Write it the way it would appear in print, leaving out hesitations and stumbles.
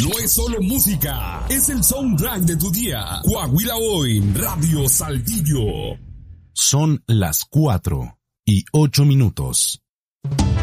No es solo música, es el soundtrack de tu día. Coahuila Hoy, Radio Saltillo. Son las 4:08.